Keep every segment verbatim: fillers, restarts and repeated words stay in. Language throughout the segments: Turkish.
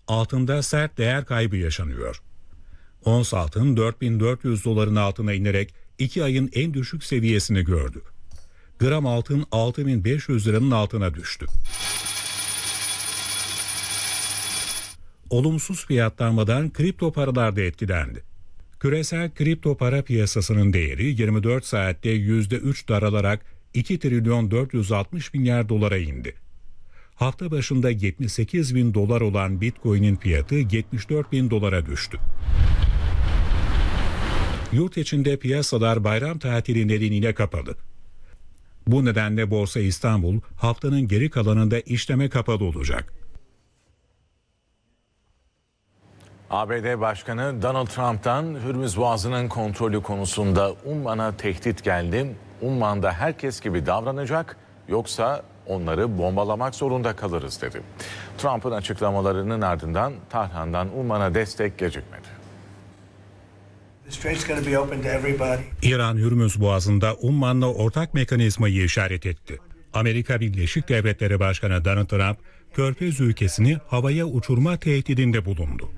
altında sert değer kaybı yaşanıyor. Ons altın dört bin dört yüz doların altına inerek iki ayın en düşük seviyesini gördü. Gram altın altı bin beş yüz liranın altına düştü. Olumsuz fiyatlanmadan kripto paralar da etkilendi. Küresel kripto para piyasasının değeri yirmi dört saatte yüzde üç daralarak iki trilyon dört yüz altmış milyar dolara indi. Hafta başında yetmiş sekiz bin dolar olan Bitcoin'in fiyatı yetmiş dört bin dolara düştü. Yurt içinde piyasalar bayram tatili nedeniyle kapalı. Bu nedenle Borsa İstanbul haftanın geri kalanında işleme kapalı olacak. A B D Başkanı Donald Trump'tan Hürmüz Boğazı'nın kontrolü konusunda Umman'a tehdit geldi. Umman da herkes gibi davranacak, yoksa onları bombalamak zorunda kalırız dedi. Trump'ın açıklamalarının ardından Tahran'dan Umman'a destek gecikmedi. İran Hürmüz Boğazı'nda Umman'la ortak mekanizmayı işaret etti. Amerika Birleşik Devletleri Başkanı Donald Trump, Körfez ülkesini havaya uçurma tehdidinde bulundu.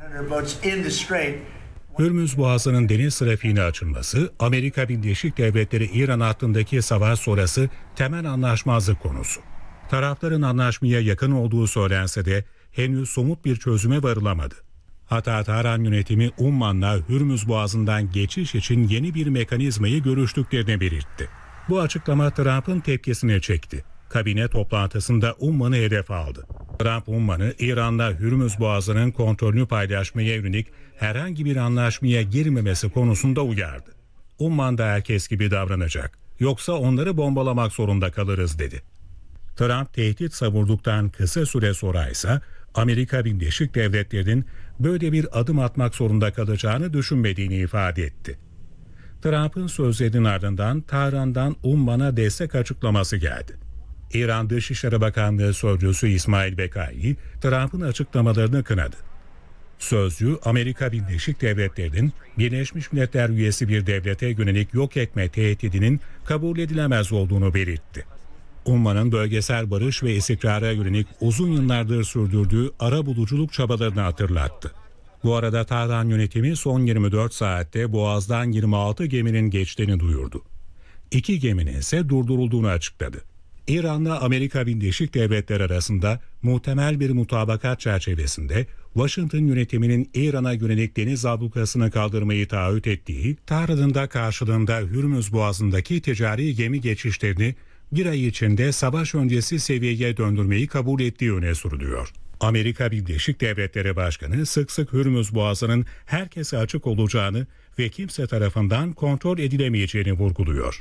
Hürmüz Boğazı'nın deniz trafiğine açılması, Amerika Birleşik Devletleri İran hattındaki savaş sonrası temel anlaşmazlık konusu. Tarafların anlaşmaya yakın olduğu söylense de henüz somut bir çözüme varılamadı. Hatta Tahran yönetimi Umman'la Hürmüz Boğazı'ndan geçiş için yeni bir mekanizmayı görüştüklerini belirtti. Bu açıklama Trump'ın tepkisini çekti. Kabine toplantısında Umman'ı hedef aldı. Trump, Umman'ı İran'la Hürmüz Boğazı'nın kontrolünü paylaşmaya yönelik herhangi bir anlaşmaya girmemesi konusunda uyardı. Umman da herkes gibi davranacak, yoksa onları bombalamak zorunda kalırız dedi. Trump tehdit savurduktan kısa süre sonra ise Amerika Birleşik Devletleri'nin böyle bir adım atmak zorunda kalacağını düşünmediğini ifade etti. Trump'ın sözlerinin ardından Tahran'dan Umman'a destek açıklaması geldi. İran Dışişleri Bakanlığı Sözcüsü İsmail Bekai, Trump'ın açıklamalarını kınadı. Sözcü, Amerika Birleşik Devletleri'nin Birleşmiş Milletler üyesi bir devlete yönelik yok etme tehdidinin kabul edilemez olduğunu belirtti. Umman'ın bölgesel barış ve istikrara yönelik uzun yıllardır sürdürdüğü arabuluculuk çabalarını hatırlattı. Bu arada Tahran yönetimi son yirmi dört saatte Boğaz'dan yirmi altı geminin geçtiğini duyurdu. İki geminin ise durdurulduğunu açıkladı. İran'la Amerika Birleşik Devletleri arasında muhtemel bir mutabakat çerçevesinde Washington yönetiminin İran'a yönelik deniz ablukasını kaldırmayı taahhüt ettiği, Tahran'ın da karşılığında Hürmüz Boğazı'ndaki ticari gemi geçişlerini bir ay içinde savaş öncesi seviyeye döndürmeyi kabul ettiği öne sürülüyor. Amerika Birleşik Devletleri Başkanı sık sık Hürmüz Boğazı'nın herkese açık olacağını ve kimse tarafından kontrol edilemeyeceğini vurguluyor.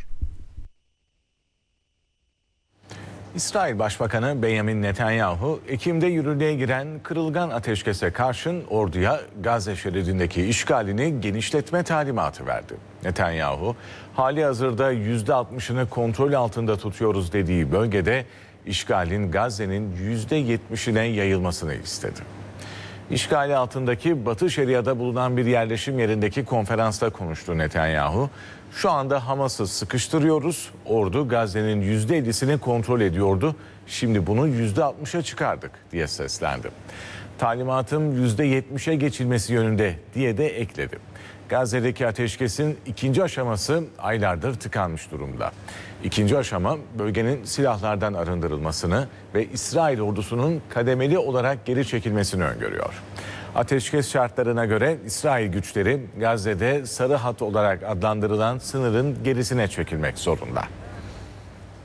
İsrail Başbakanı Benjamin Netanyahu, Ekim'de yürürlüğe giren kırılgan ateşkese karşın orduya Gazze şeridindeki işgalini genişletme talimatı verdi. Netanyahu, hali hazırda yüzde altmışını kontrol altında tutuyoruz dediği bölgede işgalin Gazze'nin yüzde yetmişine yayılmasını istedi. İşgali altındaki Batı Şeria'da bulunan bir yerleşim yerindeki konferansta konuştu Netanyahu. Şu anda Hamas'ı sıkıştırıyoruz. Ordu Gazze'nin yüzde ellisini kontrol ediyordu. Şimdi bunu yüzde altmışa çıkardık diye seslendi. Talimatım yüzde yetmişe geçilmesi yönünde diye de ekledi. Gazze'deki ateşkesin ikinci aşaması aylardır tıkanmış durumda. İkinci aşama bölgenin silahlardan arındırılmasını ve İsrail ordusunun kademeli olarak geri çekilmesini öngörüyor. Ateşkes şartlarına göre İsrail güçleri Gazze'de sarı hat olarak adlandırılan sınırın gerisine çekilmek zorunda.